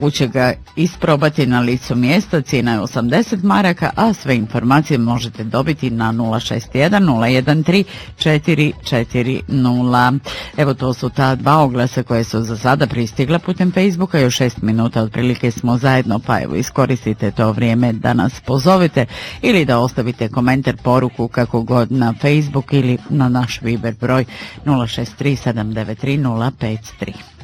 Moguće ga isprobati na licu mjesta, cijena je 80 maraka, a sve informacije možete dobiti na 061 013 440. Evo, to su ta dva oglasa koje su za sada pristigla putem Facebooka, još 6 minuta otprilike smo zajedno, pa evo iskoristite to vrijeme da nas pozovete ili da ostavite komentar, poruku, kako god, na Facebook ili na naš Viber broj 063 793 053.